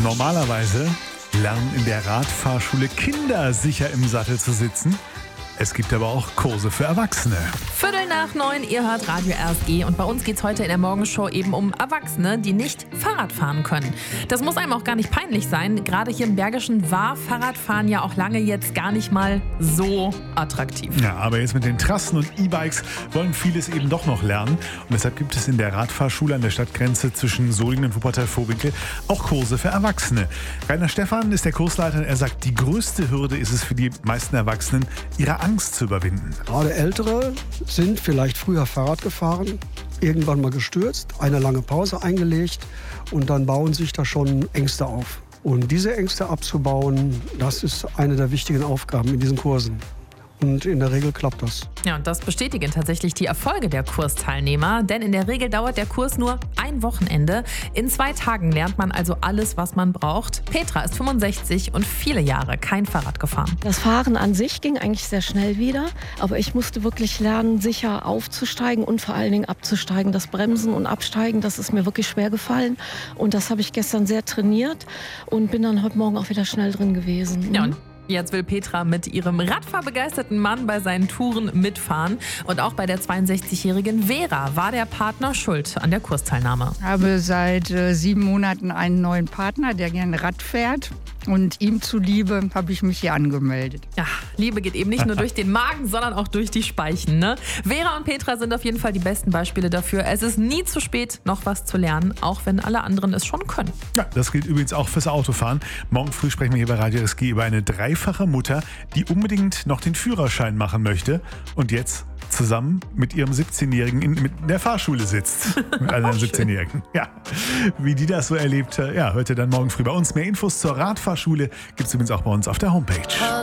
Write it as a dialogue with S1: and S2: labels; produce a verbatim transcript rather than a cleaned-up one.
S1: Normalerweise lernen in der Radfahrschule Kinder sicher im Sattel zu sitzen. Es gibt aber auch Kurse für Erwachsene.
S2: Viertel nach neun, ihr hört Radio R S G und bei uns geht's heute in der Morgenshow eben um Erwachsene, die nicht Fahrrad fahren können. Das muss einem auch gar nicht peinlich sein. Gerade hier im Bergischen war Fahrradfahren ja auch lange jetzt gar nicht mal so attraktiv.
S1: Ja, aber jetzt mit den Trassen und E-Bikes wollen vieles eben doch noch lernen. Und deshalb gibt es in der Radfahrschule an der Stadtgrenze zwischen Solingen und Wuppertal-Vohwinkel auch Kurse für Erwachsene. Rainer Stephan ist der Kursleiter und er sagt, die größte Hürde ist es für die meisten Erwachsenen, ihre Angst zu überwinden.
S3: Gerade Ältere sind vielleicht früher Fahrrad gefahren, irgendwann mal gestürzt, eine lange Pause eingelegt und dann bauen sich da schon Ängste auf. Und diese Ängste abzubauen, das ist eine der wichtigen Aufgaben in diesen Kursen. Und in der Regel klappt das.
S2: Ja, und das bestätigen tatsächlich die Erfolge der Kursteilnehmer, denn in der Regel dauert der Kurs nur ein Wochenende. In zwei Tagen lernt man also alles, was man braucht. Petra ist fünfundsechzig und viele Jahre kein Fahrrad gefahren.
S4: Das Fahren an sich ging eigentlich sehr schnell wieder, aber ich musste wirklich lernen, sicher aufzusteigen und vor allen Dingen abzusteigen. Das Bremsen und Absteigen, das ist mir wirklich schwer gefallen und das habe ich gestern sehr trainiert und bin dann heute Morgen auch wieder schnell drin gewesen.
S2: Ja, und jetzt will Petra mit ihrem radfahrbegeisterten Mann bei seinen Touren mitfahren. Und auch bei der zweiundsechzigjährigen Vera war der Partner schuld an der Kursteilnahme.
S5: Ich habe seit äh, sieben Monaten einen neuen Partner, der gerne Rad fährt. Und ihm zuliebe habe ich mich hier angemeldet.
S2: Ja, Liebe geht eben nicht nur durch den Magen, sondern auch durch die Speichen, ne? Vera und Petra sind auf jeden Fall die besten Beispiele dafür. Es ist nie zu spät, noch was zu lernen, auch wenn alle anderen es schon können.
S1: Ja, das gilt übrigens auch fürs Autofahren. Morgen früh sprechen wir hier bei Radio R S G über eine dreifache Mutter, die unbedingt noch den Führerschein machen möchte und jetzt zusammen mit ihrem siebzehnjährigen in, mit in der Fahrschule sitzt. Mit anderen siebzehnjährigen. Ja, wie die das so erlebt, ja, hört ihr dann morgen früh bei uns. Mehr Infos zur Radfahrschule gibt es übrigens auch bei uns auf der Homepage.